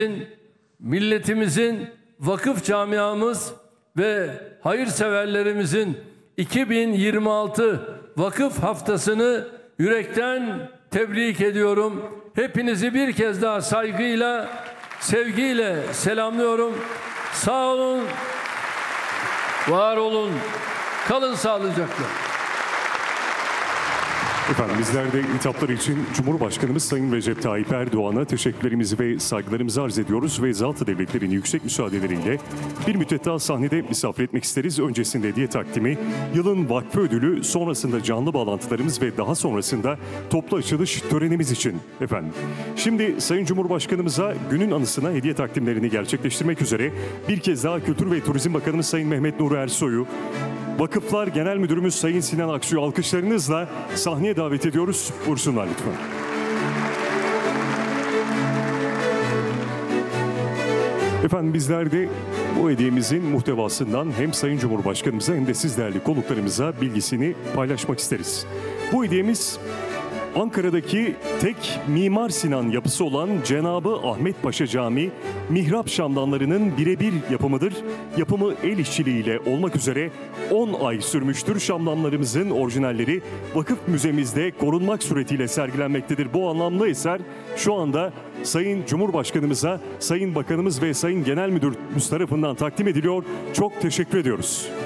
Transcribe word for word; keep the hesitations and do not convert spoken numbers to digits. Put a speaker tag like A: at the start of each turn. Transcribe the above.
A: milletimizin, vakıf camiamız ve hayırseverlerimizin iki bin yirmi altı Vakıf Haftası'nı yürekten tebrik ediyorum. Hepinizi bir kez daha saygıyla, sevgiyle selamlıyorum. Sağ olun, var olun, kalın sağlıcakla.
B: Efendim bizler de hitapları için Cumhurbaşkanımız Sayın Recep Tayyip Erdoğan'a teşekkürlerimizi ve saygılarımızı arz ediyoruz ve zat-ı devletlerin yüksek müsaadeleriyle bir müddet daha sahnede misafir etmek isteriz. Öncesinde hediye takdimi, yılın vakfı ödülü, sonrasında canlı bağlantılarımız ve daha sonrasında toplu açılış törenimiz için efendim. Şimdi Sayın Cumhurbaşkanımıza günün anısına hediye takdimlerini gerçekleştirmek üzere bir kez daha Kültür ve Turizm Bakanımız Sayın Mehmet Nuri Ersoy'u, Vakıflar Genel Müdürümüz Sayın Sinan Aksu'yu alkışlarınızla sahneye davet ediyoruz. Buyursunlar lütfen. Efendim bizler de bu hediyemizin muhtevasından hem Sayın Cumhurbaşkanımıza hem de siz değerli konuklarımıza bilgisini paylaşmak isteriz. Bu hediyemiz Ankara'daki tek Mimar Sinan yapısı olan Cenab-ı Ahmet Paşa Camii mihrap şamdanlarının birebir yapımıdır. Yapımı el işçiliğiyle olmak üzere on ay sürmüştür. Şamdanlarımızın orijinalleri vakıf müzemizde korunmak suretiyle sergilenmektedir. Bu anlamlı eser şu anda Sayın Cumhurbaşkanımıza, Sayın Bakanımız ve Sayın Genel Müdürümüz tarafından takdim ediliyor. Çok teşekkür ediyoruz.